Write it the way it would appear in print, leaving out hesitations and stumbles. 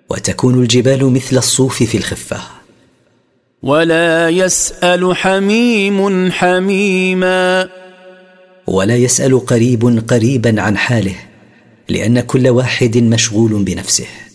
وتكون الجبال مثل الصوف في الخفة. ولا يسأل حميم حميما، ولا يسأل قريب قريبا عن حاله، لأن كل واحد مشغول بنفسه.